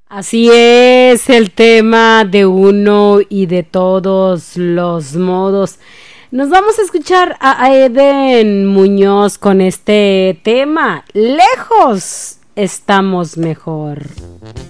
Así es el tema de uno y de todos los modos. Nos vamos a escuchar a Eden Muñoz con este tema. Lejos estamos mejor.